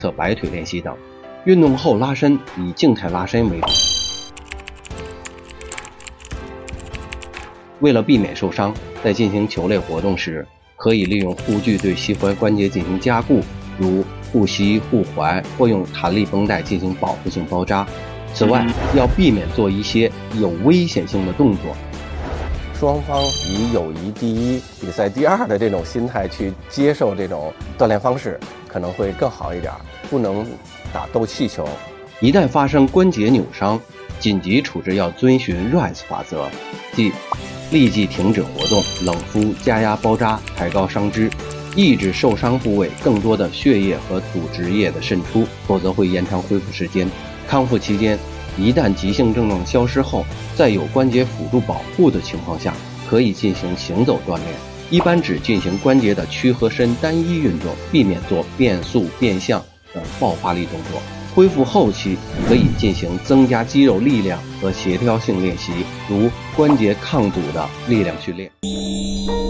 侧摆腿练习等。运动后拉伸以静态拉伸为主。为了避免受伤，在进行球类活动时，可以利用护具对膝踝关节进行加固，如护膝、护踝，或用弹力绷带进行保护性包扎。此外，要避免做一些有危险性的动作。 双方以友谊第一、比赛第二的这种心态去接受这种锻炼方式，可能会更好一点。不能打斗气球。 一旦发生关节扭伤，紧急处置要遵循 RICE 法则，即立即停止活动，冷敷、加压包扎，抬高伤肢，抑制受伤部位更多的血液和组织液的渗出，否则会延长恢复时间。康复期间，一旦急性症状消失后，在有关节辅助保护的情况下，可以进行行走锻炼，一般只进行关节的屈和伸单一运动，避免做变速、变向等爆发力动作。恢复后期可以进行增加肌肉力量和协调性练习，如关节抗阻的力量训练。